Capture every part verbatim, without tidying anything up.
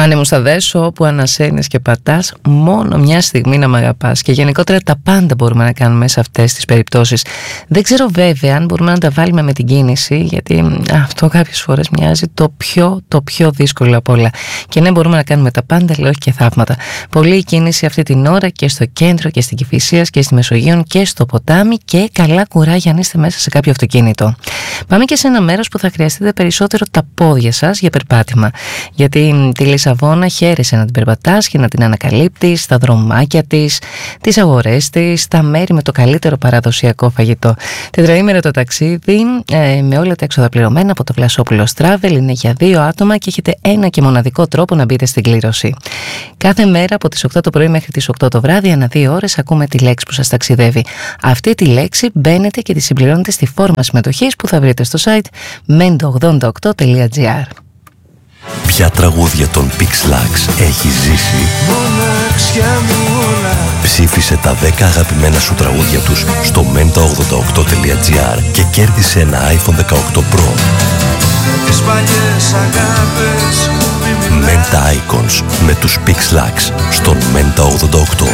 Άντε μου στα δέσω, όπου ανασένεις και πατάς, μόνο μια στιγμή να μ' αγαπάς. Και γενικότερα τα πάντα μπορούμε να κάνουμε σε αυτές τις περιπτώσεις. Δεν ξέρω βέβαια αν μπορούμε να τα βάλουμε με την κίνηση, γιατί αυτό κάποιες φορές μοιάζει το πιο, το πιο δύσκολο απ' όλα. Και ναι, μπορούμε να κάνουμε τα πάντα, αλλά όχι και θαύματα. Πολλή κίνηση αυτή την ώρα και στο κέντρο και στην Κηφισίας και στη Μεσογείων και στο ποτάμι, και καλά κουράγια αν είστε μέσα σε κάποιο αυτοκίνητο. Πάμε και σε ένα μέρος που θα χρειαστείτε περισσότερο τα πόδια σας για περπάτημα. Γιατί τη Λισαβόνα χαίρεσαι να την περπατάς και να την ανακαλύπτεις, τα δρομάκια της, τις αγορές της, τα μέρη με το καλύτερο παραδοσιακό φαγητό. Τετραήμερο το ταξίδι, ε, με όλα τα έξοδα πληρωμένα από το Βλασόπουλος Travel, είναι για δύο άτομα και έχετε ένα και μοναδικό τρόπο να μπείτε στην κλήρωση. Κάθε μέρα από τις οκτώ το πρωί μέχρι τις οκτώ το βράδυ, ανά δύο ώρες ακούμε τη λέξη που σας ταξιδεύει. Αυτή τη λέξη μπαίνετε και τη συμπληρώνετε στη φόρμα συμμετοχής που θα βρείτε στο site μέντο ογδόντα οκτώ τελεία τζι άρ. Ποια τραγούδια των Pixlax έχει ζήσει? Ψήφισε τα δέκα αγαπημένα σου τραγούδια τους στο μέντο ογδόντα οκτώ τελεία τζι άρ και κέρδισε ένα άιφον δεκαοκτώ Pro. Menta Icons με τους Pixlax στον Menta ογδόντα οκτώ.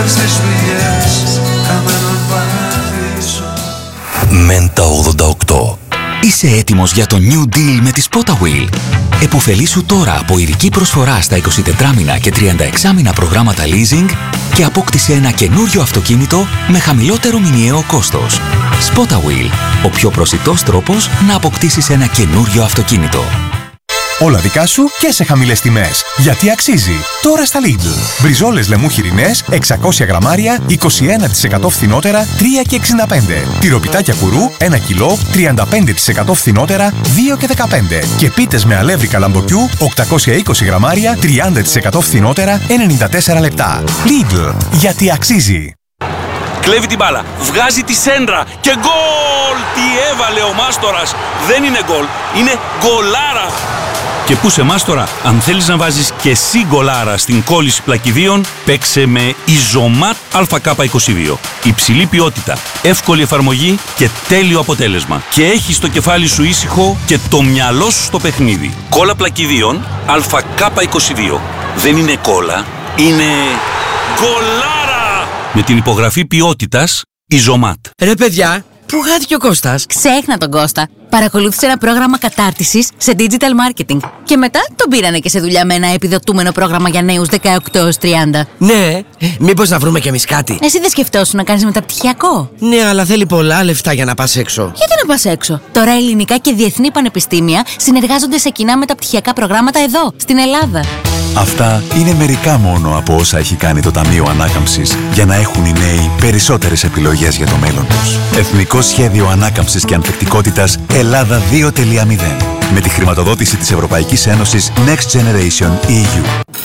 Menta ογδόντα οκτώ. Είσαι έτοιμος για το New Deal με τη Spotawheel? Εποφελήσου τώρα από ειδική προσφορά στα εικοσιτετράμηνα και τριανταεξάμηνα προγράμματα leasing και απόκτησε ένα καινούριο αυτοκίνητο με χαμηλότερο μηνιαίο κόστος. Spotawheel, ο πιο προσιτός τρόπος να αποκτήσεις ένα καινούριο αυτοκίνητο. Όλα δικά σου και σε χαμηλές τιμές. Γιατί αξίζει. Τώρα στα Lidl. Μπριζόλες λεμού χοιρινές, εξακόσια γραμμάρια, είκοσι ένα τοις εκατό φθηνότερα, τρία και εξήντα πέντε. Τυροπιτάκια κουρού, ένα κιλό, τριάντα πέντε τοις εκατό φθηνότερα, δύο και δεκαπέντε. Και πίτες με αλεύρι καλαμποκιού, οκτακόσια είκοσι γραμμάρια, τριάντα τοις εκατό φθηνότερα, ενενήντα τέσσερα λεπτά. Lidl. Γιατί αξίζει. Κλέβει την μπάλα, βγάζει τη σέντρα και γκολ! Τι έβαλε ο Μάστορας! Δεν είναι γκολ, είναι γκολάρα! Και πού σε Μάστορα, αν θέλεις να βάζεις και εσύ γκολάρα στην κόλληση πλακιδίων, παίξε με Ιζωμάτ Α Κ είκοσι δύο. Υψηλή ποιότητα, εύκολη εφαρμογή και τέλειο αποτέλεσμα. Και έχεις το κεφάλι σου ήσυχο και το μυαλό σου στο παιχνίδι. Κόλλα πλακιδίων Α Κ είκοσι δύο. Δεν είναι κόλλα, είναι γκολάρα! Με την υπογραφή ποιότητας Ιζωμάτ. Ρε παιδιά, πού χάθηκε ο Κώστας? Ξέχνα τον Κώστα. Παρακολούθησε ένα πρόγραμμα κατάρτισης σε digital marketing. Και μετά τον πήρανε και σε δουλειά με ένα επιδοτούμενο πρόγραμμα για νέους δεκαοκτώ έως τριάντα. Ναι, μήπως να βρούμε κι εμείς κάτι? Εσύ δεν σκεφτόσουν να κάνεις μεταπτυχιακό? Ναι, αλλά θέλει πολλά λεφτά για να πας έξω. Γιατί να πας έξω? Τώρα ελληνικά και διεθνή πανεπιστήμια συνεργάζονται σε κοινά μεταπτυχιακά προγράμματα εδώ, στην Ελλάδα. Αυτά είναι μερικά μόνο από όσα έχει κάνει το Ταμείο Ανάκαμψης για να έχουν οι νέοι περισσότερες επιλογές για το μέλλον τους. Εθνικό Σχέδιο Ανάκαμψης και Ανθεκτικότητας Ελλάδα δύο τελεία μηδέν. Με τη χρηματοδότηση της Ευρωπαϊκής Ένωσης Next Generation ι γιου.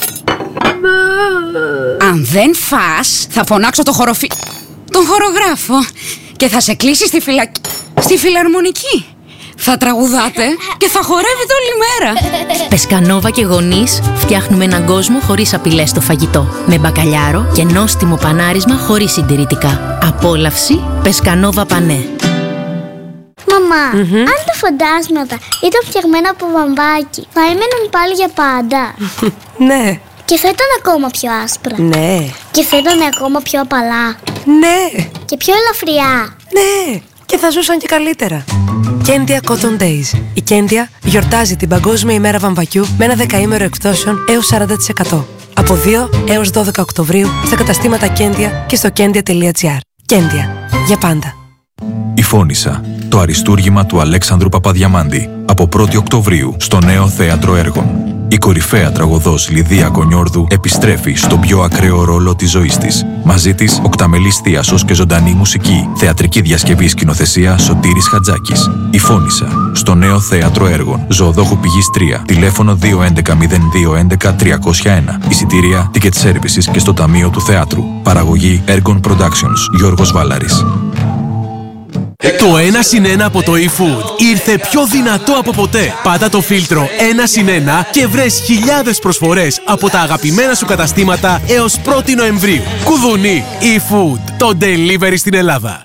Αν δεν φας, θα φωνάξω το χοροφι... τον χορογράφο και θα σε κλείσει στη φυλακή... στη φιλαρμονική. Θα τραγουδάτε και θα χορεύετε όλη μέρα. Πεσκανόβα και γονείς φτιάχνουμε έναν κόσμο χωρίς απειλές στο φαγητό. Με μπακαλιάρο και νόστιμο πανάρισμα χωρίς συντηρητικά. Απόλαυση Πεσκανόβα Πανέ. Μαμά, mm-hmm. αν τα φαντάσματα ήταν φτιαγμένα από βαμβάκι, θα έμεναν πάλι για πάντα? Ναι. Και θα ήταν ακόμα πιο άσπρα? Ναι. Και θα ήταν ακόμα πιο απαλά? Ναι. Και πιο ελαφριά? Ναι. Και θα ζούσαν και καλύτερα. Κέντια Cotton Days. Η Κέντια γιορτάζει την Παγκόσμια ημέρα βαμβακιού με ένα δεκαήμερο εκπτώσεων έως σαράντα τοις εκατό. Από δύο έως δώδεκα Οκτωβρίου στα καταστήματα Κέντια και στο κέντια τελεία τζι άρ. Κέντια. Για πάντα. Η Φώνισσα. Το αριστούργημα του Αλέξανδρου Παπαδιαμάντη. Από πρώτη Οκτωβρίου στο νέο θέατρο έργων. Η κορυφαία τραγωδός Λιδία Κονιόρδου επιστρέφει στον πιο ακραίο ρόλο της ζωής της. Μαζί της, οκταμελής θίασος και ζωντανή μουσική. Θεατρική διασκευή σκηνοθεσία Σωτήρης Χατζάκης. Η Φώνισσα. Στο νέο θέατρο έργων. Ζωοδόχου Πηγής τρία. Τηλέφωνο δύο έντεκα μηδέν δύο έντεκα τριακόσια ένα. Εισιτήρια, ticket services και στο Ταμείο του Θεάτρου. Παραγωγή Ergon Productions. Γιώργος Βάλαρης. Το ένα συν ένα από το eFood ήρθε πιο δυνατό από ποτέ. Πάτα το φίλτρο ένα συν ένα και βρες χιλιάδες προσφορές από τα αγαπημένα σου καταστήματα έως πρώτη Νοεμβρίου. Κουδουνί, eFood, το delivery στην Ελλάδα.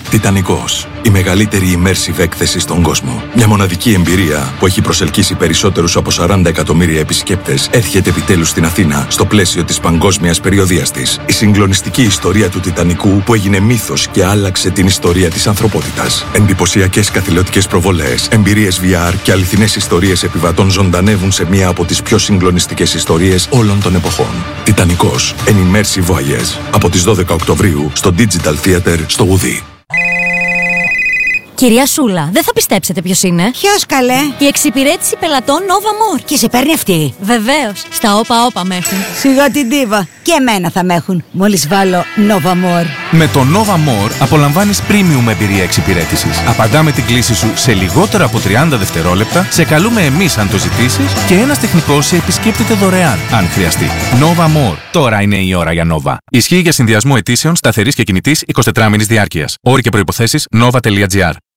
Τιτανικός. Η μεγαλύτερη immersive έκθεση στον κόσμο. Μια μοναδική εμπειρία που έχει προσελκύσει περισσότερους από σαράντα εκατομμύρια επισκέπτες έρχεται επιτέλους στην Αθήνα στο πλαίσιο της παγκόσμιας περιοδείας της. Η συγκλονιστική ιστορία του Τιτανικού που έγινε μύθος και άλλαξε την ιστορία της ανθρωπότητας. Εντυπωσιακές καθηλωτικές προβολές, εμπειρίες βι αρ και αληθινές ιστορίες επιβατών ζωντανεύουν σε μία από τις πιο συγκλονιστικές ιστορίες όλων των εποχών. Τιτανικός. An immersive voyage. Από τις δώδεκα Οκτωβρίου στο Digital Theater στο Ουδί. Κυρία Σούλα, δεν θα πιστέψετε ποιος είναι. Ποιος καλέ? Η εξυπηρέτηση πελατών Nova More. Και σε παίρνει αυτή? Βεβαίως. Στα όπα όπα με έχουν. Σιγά την τίβα. Και εμένα θα με έχουν. Μόλις βάλω Nova More. Με το Nova More απολαμβάνεις premium εμπειρία εξυπηρέτησης. Απαντάμε την κλήση σου σε λιγότερο από τριάντα δευτερόλεπτα, σε καλούμε εμείς αν το ζητήσεις και ένας τεχνικός σε επισκέπτεται δωρεάν, αν χρειαστεί. Nova More. Τώρα είναι η ώρα για Nova. Ισχύει για συνδυασμό αιτήσεων σταθερής και κινητής εικοσιτετράωρης διάρκειας. Όροι και προϋποθέσεις nova τελεία gr.